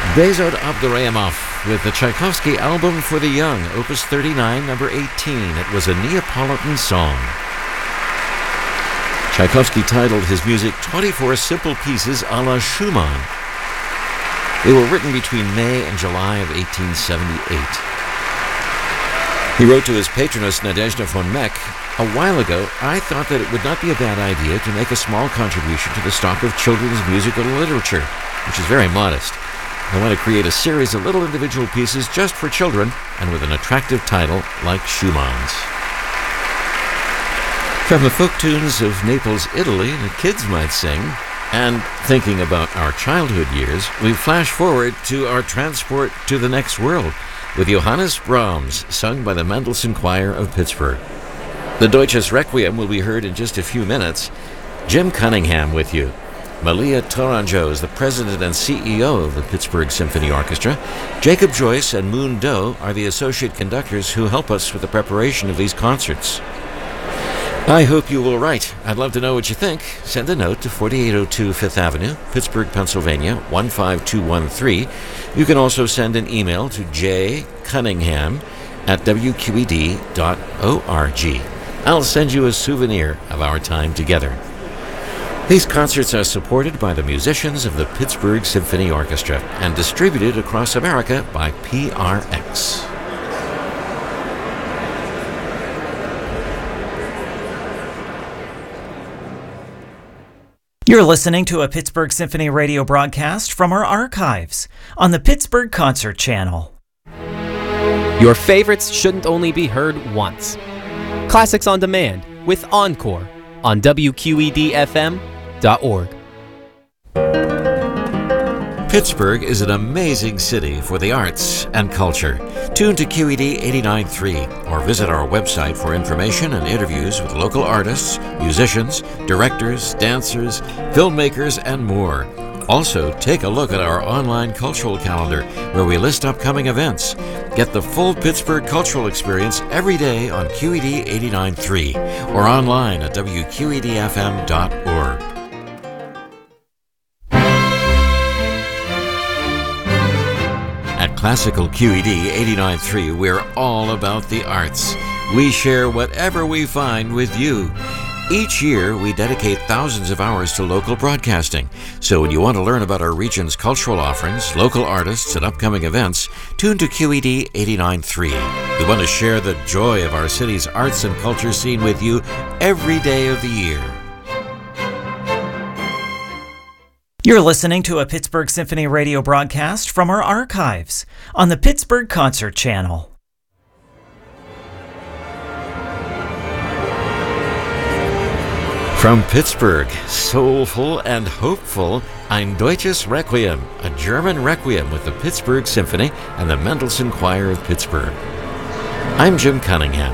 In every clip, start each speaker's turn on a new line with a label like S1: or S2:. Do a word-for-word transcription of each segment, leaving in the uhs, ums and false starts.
S1: Bezod Abduraimov with the Tchaikovsky Album for the Young, Opus thirty-nine, number eighteen. It was a Neapolitan song. Tchaikovsky titled his music twenty-four Simple Pieces a la Schumann. They were written between May and July of eighteen seventy-eight. He wrote to his patroness Nadezhda von Meck, "A while ago, I thought that it would not be a bad idea to make a small contribution to the stock of children's musical literature, which is very modest. I want to create a series of little individual pieces just for children and with an attractive title like Schumann's." From the folk tunes of Naples, Italy, the kids might sing, and thinking about our childhood years, we flash forward to our transport to the next world with Johannes Brahms, sung by the Mendelssohn Choir of Pittsburgh. The Deutsches Requiem will be heard in just a few minutes. Jim Cunningham with you. Malia Tourangeau is the president and C E O of the Pittsburgh Symphony Orchestra. Jacob Joyce and Moon Doe are the associate conductors who help us with the preparation of these concerts. I hope you will write. I'd love to know what you think. Send a note to forty-eight oh two Fifth Avenue, Pittsburgh, Pennsylvania, one five two one three. You can also send an email to jcunningham at w q e d dot org. I'll send you a souvenir of our time together. These concerts are supported by the musicians of the Pittsburgh Symphony Orchestra and distributed across America by P R X.
S2: You're listening to a Pittsburgh Symphony radio broadcast from our archives on the Pittsburgh Concert Channel.
S3: Your favorites shouldn't only be heard once. Classics on Demand with Encore on W Q E D F M dot org.
S1: Pittsburgh is an amazing city for the arts and culture. Tune to Q E D eighty-nine point three or visit our website for information and interviews with local artists, musicians, directors, dancers, filmmakers, and more. Also, take a look at our online cultural calendar where we list upcoming events. Get the full Pittsburgh cultural experience every day on Q E D eighty-nine point three or online at w q e d f m dot org. At Classical Q E D eighty-nine point three, we're all about the arts. We share whatever we find with you. Each year, we dedicate thousands of hours to local broadcasting. So when you want to learn about our region's cultural offerings, local artists, and upcoming events, tune to Q E D eighty-nine point three. We want to share the joy of our city's arts and culture scene with you every day of the year.
S2: You're listening to a Pittsburgh Symphony radio broadcast from our archives on the Pittsburgh Concert Channel.
S1: From Pittsburgh, soulful and hopeful, Ein Deutsches Requiem, a German requiem with the Pittsburgh Symphony and the Mendelssohn Choir of Pittsburgh. I'm Jim Cunningham.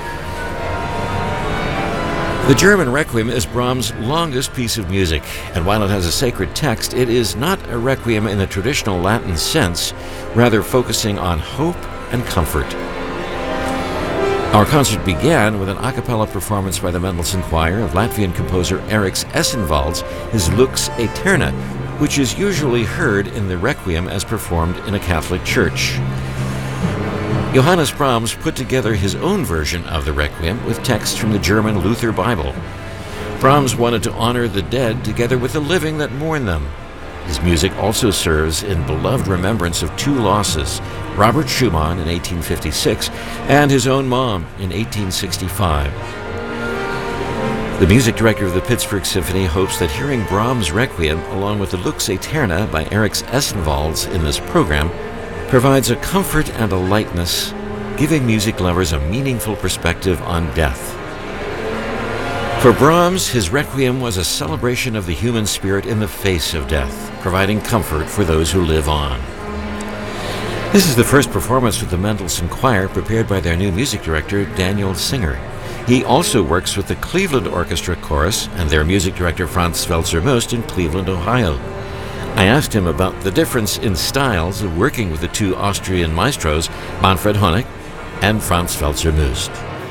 S1: The German Requiem is Brahms' longest piece of music, and while it has a sacred text, it is not a requiem in the traditional Latin sense, rather focusing on hope and comfort. Our concert began with an a cappella performance by the Mendelssohn Choir of Latvian composer Eriks Essenvalds, his Lux Aeterna, which is usually heard in the Requiem as performed in a Catholic church. Johannes Brahms put together his own version of the Requiem with texts from the German Luther Bible. Brahms wanted to honor the dead together with the living that mourn them. His music also serves in beloved remembrance of two losses, Robert Schumann in eighteen fifty-six and his own mom in eighteen sixty-five. The music director of the Pittsburgh Symphony hopes that hearing Brahms' Requiem along with the Lux Aeterna by Eriks Essenvalds in this program provides a comfort and a lightness, giving music lovers a meaningful perspective on death. For Brahms, his Requiem was a celebration of the human spirit in the face of death, providing comfort for those who live on. This is the first performance with the Mendelssohn Choir prepared by their new music director, Daniel Singer. He also works with the Cleveland Orchestra Chorus and their music director, Franz Swelzer-Most, in Cleveland, Ohio. I asked him about the difference in styles of working with the two Austrian maestros, Manfred Honeck and Franz Swelzer-Most.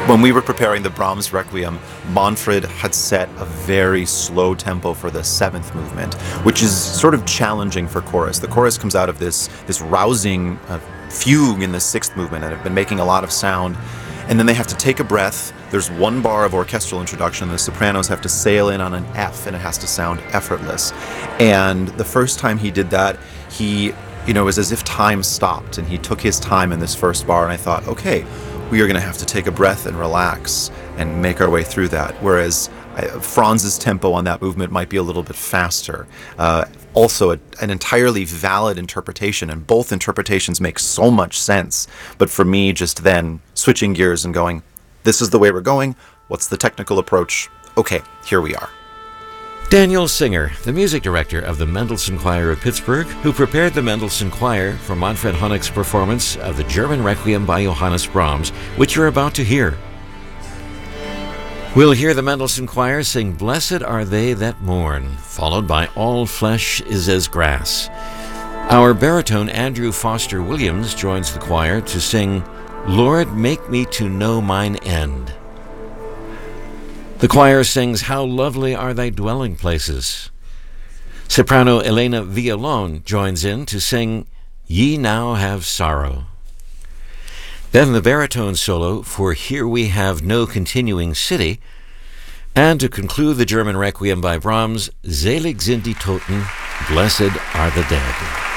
S4: When we were preparing the Brahms Requiem, Manfred had set a very slow tempo for the seventh movement, which is sort of challenging for chorus. The chorus comes out of this, this rousing uh, fugue in the sixth movement and have been making a lot of sound. And then they have to take a breath. There's one bar of orchestral introduction. The sopranos have to sail in on an F, and it has to sound effortless. And the first time he did that, he, you know, it was as if time stopped, and he took his time in this first bar, and I thought, okay, we are going to have to take a breath and relax and make our way through that. Whereas I, Franz's tempo on that movement might be a little bit faster. Uh, also, a, an entirely valid interpretation, and both interpretations make so much sense. But for me, just then switching gears and going, this is the way we're going. What's the technical approach? Okay, here we are.
S1: Daniel Singer, the music director of the Mendelssohn Choir of Pittsburgh, who prepared the Mendelssohn Choir for Manfred Honig's performance of the German Requiem by Johannes Brahms, which you're about to hear. We'll hear the Mendelssohn Choir sing Blessed Are They That Mourn, followed by All Flesh Is As Grass. Our baritone Andrew Foster Williams joins the choir to sing Lord, Make Me to Know Mine End. The choir sings How Lovely Are Thy Dwelling Places. Soprano Elena Villolon joins in to sing Ye Now Have Sorrow. Then the baritone solo for Here We Have No Continuing City. And to conclude the German Requiem by Brahms, Selig sind die Toten, Blessed Are the Dead.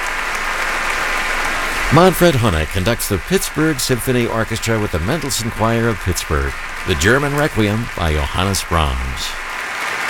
S1: Manfred Honig conducts the Pittsburgh Symphony Orchestra with the Mendelssohn Choir of Pittsburgh, the German Requiem by Johannes Brahms.